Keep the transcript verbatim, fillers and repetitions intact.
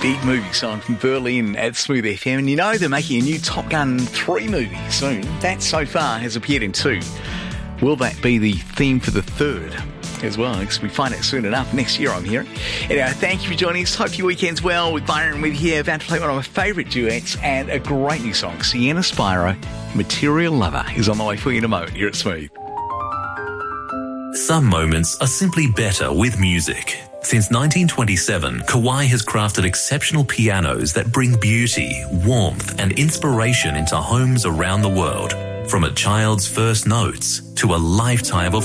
Big movie song from Berlin at Smooth F M. And you know they're making a new Top Gun three movie soon. That so far has appeared in two. Will that be the theme for the third as well? Because we find out soon enough next year, I'm hearing. Anyway, thank you for joining us. Hope your weekend's well. With Byron with here, about to play one of my favourite duets and a great new song. Sienna Spiro, Material Lover, is on the way for you in a moment here at Smooth. Some moments are simply better with music. Since nineteen twenty-seven, Kawai has crafted exceptional pianos that bring beauty, warmth, and inspiration into homes around the world. From a child's first notes to a lifetime of